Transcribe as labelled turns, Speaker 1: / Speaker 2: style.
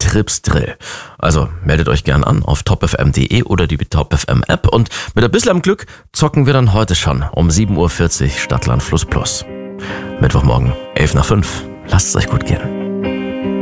Speaker 1: Betriebsdrill. Also meldet euch gern an auf topfm.de oder die TopFM App und mit ein bisschen Glück zocken wir dann heute schon um 7.40 Uhr Stadtland Fluss Plus. Mittwochmorgen, 11 nach 5. Lasst es euch gut gehen.